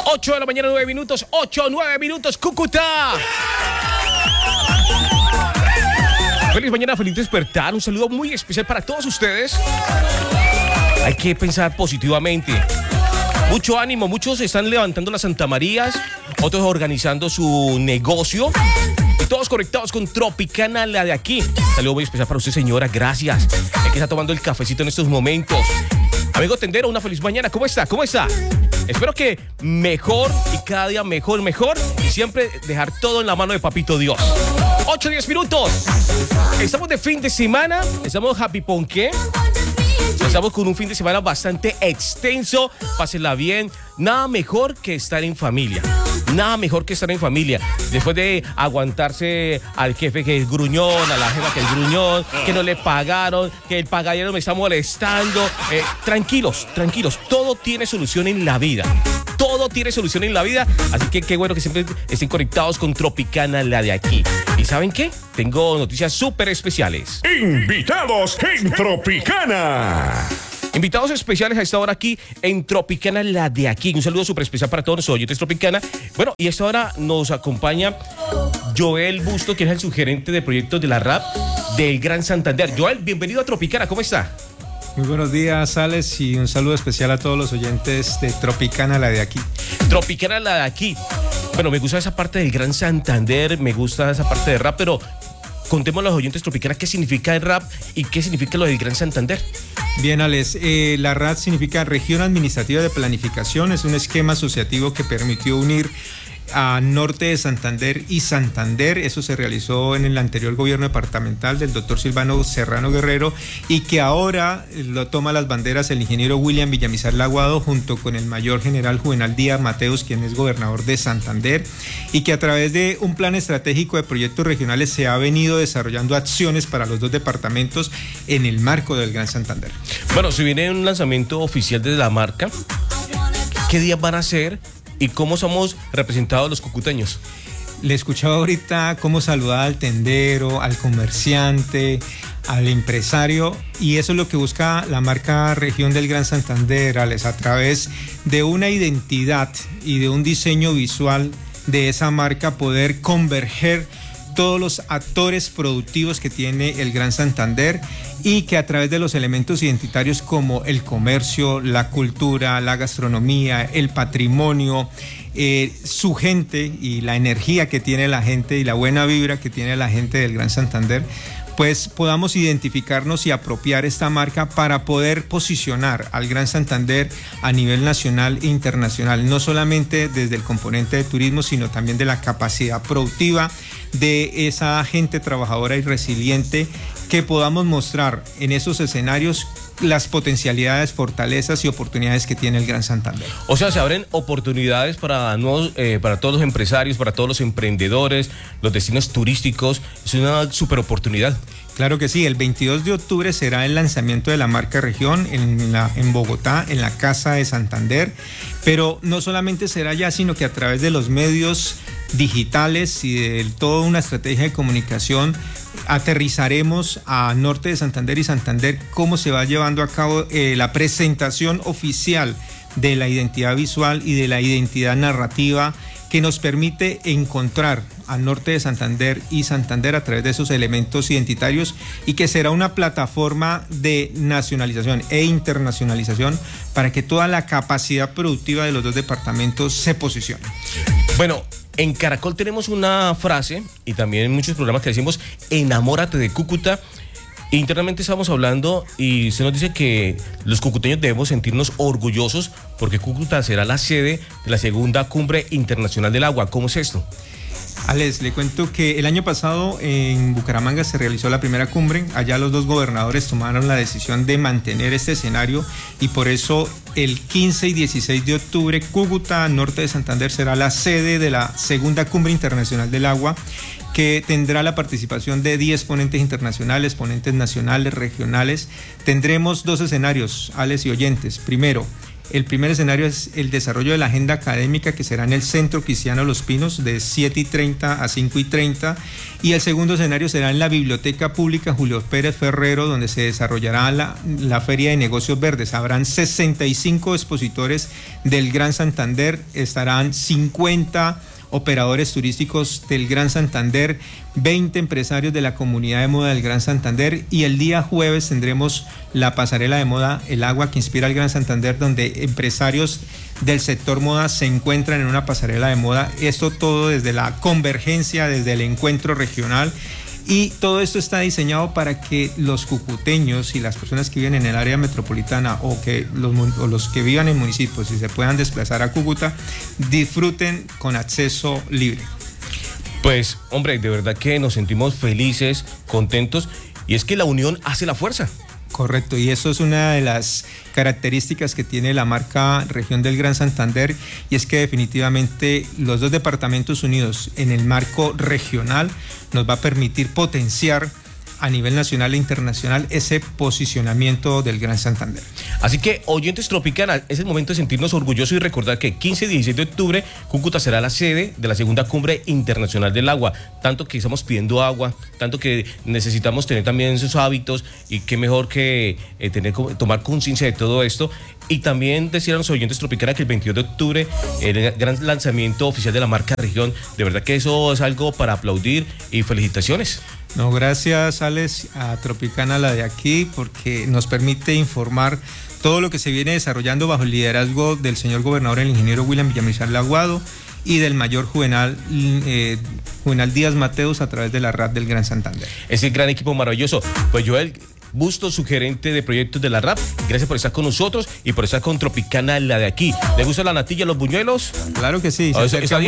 8 de la mañana, 9 minutos. 9 minutos, Cúcuta. Feliz mañana, feliz despertar. Un saludo muy especial para todos ustedes. Hay que pensar positivamente. Mucho ánimo, muchos están levantando las Santa Marías, otros organizando su negocio. Y todos conectados con Tropicana, la de aquí. Saludo muy especial para usted, señora, gracias. Hay que estar tomando el cafecito en estos momentos. Amigo tendero, una feliz mañana. ¿Cómo está? ¿Cómo está? Espero que mejor y cada día mejor. Y siempre dejar todo en la mano de Papito Dios. 8-10 minutos. Estamos de fin de semana. Estamos happy ponqué. Estamos con un fin de semana bastante extenso. Pásenla bien. Nada mejor que estar en familia. Nada mejor que estar en familia. Después de aguantarse al jefe que es gruñón, a la jefa que es gruñón, que no le pagaron, que el pagadero me está molestando. Tranquilos. Todo tiene solución en la vida. Todo tiene solución en la vida. Así que qué bueno que siempre estén conectados con Tropicana, la de aquí. ¿Y saben qué? Tengo noticias súper especiales. Invitados en Tropicana. Invitados especiales a esta hora aquí en Tropicana, la de aquí. Un saludo súper especial para todos los oyentes Tropicana. Bueno, y a esta hora nos acompaña Joel Busto, que es el subgerente de proyectos de la RAP del Gran Santander. Joel, bienvenido a Tropicana, ¿cómo está? Muy buenos días, Alex, y un saludo especial a todos los oyentes de Tropicana, la de aquí. Tropicana, la de aquí. Bueno, me gusta esa parte del Gran Santander, me gusta esa parte de rap, pero contemos a los oyentes Tropicana qué significa el rap y qué significa lo del Gran Santander. Bien, Alex, la RAP significa Región Administrativa de Planificación. Es un esquema asociativo que permitió unir a Norte de Santander y Santander. Eso se realizó en el anterior gobierno departamental del doctor Silvano Serrano Guerrero, y que ahora lo toma las banderas el ingeniero William Villamizar Laguado junto con el mayor general Juvenal Díaz Mateus, quien es gobernador de Santander, y que a través de un plan estratégico de proyectos regionales se ha venido desarrollando acciones para los dos departamentos en el marco del Gran Santander. Bueno, se viene un lanzamiento oficial de la marca. ¿Qué días van a ser? ¿Y cómo somos representados los cucuteños? Le escuchaba ahorita cómo saludar al tendero, al comerciante, al empresario, y eso es lo que busca la marca Región del Gran Santander, Alex, a través de una identidad y de un diseño visual de esa marca, poder converger todos los actores productivos que tiene el Gran Santander, y que a través de los elementos identitarios como el comercio, la cultura, la gastronomía, el patrimonio, su gente y la energía que tiene la gente y la buena vibra que tiene la gente del Gran Santander, pues podamos identificarnos y apropiar esta marca para poder posicionar al Gran Santander a nivel nacional e internacional, no solamente desde el componente de turismo, sino también de la capacidad productiva de esa gente trabajadora y resiliente, que podamos mostrar en esos escenarios las potencialidades, fortalezas y oportunidades que tiene el Gran Santander. O sea, se abren oportunidades para nuevos, para todos los empresarios, para todos los emprendedores, los destinos turísticos. Es una super oportunidad. Claro que sí, el 22 de octubre será el lanzamiento de la marca Región en Bogotá, en la Casa de Santander, pero no solamente será allá, sino que a través de los medios digitales y de toda una estrategia de comunicación aterrizaremos a Norte de Santander y Santander cómo se va llevando a cabo la presentación oficial de la identidad visual y de la identidad narrativa que nos permite encontrar al Norte de Santander y Santander a través de esos elementos identitarios, y que será una plataforma de nacionalización e internacionalización para que toda la capacidad productiva de los dos departamentos se posicione. Bueno, en Caracol tenemos una frase, y también en muchos programas, que decimos: enamórate de Cúcuta. Internamente estamos hablando y se nos dice que los cucuteños debemos sentirnos orgullosos porque Cúcuta será la sede de la segunda Cumbre Internacional del Agua. ¿Cómo es esto? Alex, le cuento que el año pasado en Bucaramanga se realizó la primera cumbre. Allá los dos gobernadores tomaron la decisión de mantener este escenario, y por eso el 15 y 16 de octubre Cúcuta, Norte de Santander, será la sede de la segunda Cumbre Internacional del Agua, que tendrá la participación de 10 ponentes internacionales, ponentes nacionales, regionales. Tendremos dos escenarios, Alex y oyentes. Primero, El primer escenario es el desarrollo de la agenda académica, que será en el Centro Cristiano Los Pinos de 7:30 a 5:30, y el segundo escenario será en la Biblioteca Pública Julio Pérez Ferrero, donde se desarrollará la Feria de Negocios Verdes. Habrán 65 expositores del Gran Santander, estarán 50 operadores turísticos del Gran Santander, 20 empresarios de la comunidad de moda del Gran Santander, y el día jueves tendremos la pasarela de moda El Agua que inspira al Gran Santander, donde empresarios del sector moda se encuentran en una pasarela de moda. Esto todo desde la convergencia, desde el encuentro regional, y todo esto está diseñado para que los cucuteños y las personas que viven en el área metropolitana o los que vivan en municipios y se puedan desplazar a Cúcuta disfruten con acceso libre. Pues, hombre, de verdad que nos sentimos felices, contentos, y es que la unión hace la fuerza. Correcto, y eso es una de las características que tiene la marca Región del Gran Santander, y es que definitivamente los dos departamentos unidos en el marco regional nos va a permitir potenciar a nivel nacional e internacional ese posicionamiento del Gran Santander. Así que, oyentes Tropicana, es el momento de sentirnos orgullosos y recordar que 15 y 16 de octubre Cúcuta será la sede de la segunda Cumbre Internacional del Agua. Tanto que estamos pidiendo agua, tanto que necesitamos tener también esos hábitos, y qué mejor que tomar conciencia de todo esto. Y también decir a los oyentes Tropicana que el 22 de octubre, el gran lanzamiento oficial de la marca Región. De verdad que eso es algo para aplaudir, y felicitaciones. No, gracias, Alex, a Tropicana, la de aquí, porque nos permite informar todo lo que se viene desarrollando bajo el liderazgo del señor gobernador, el ingeniero William Villamizar Laguado, y del mayor Juvenal Díaz Mateus, a través de la RAP del Gran Santander. Ese gran equipo maravilloso. Pues Joel Bustos, su gerente de proyectos de la RAP, gracias por estar con nosotros y por estar con Tropicana, la de aquí. ¿Le gusta la natilla, los buñuelos? Claro que sí.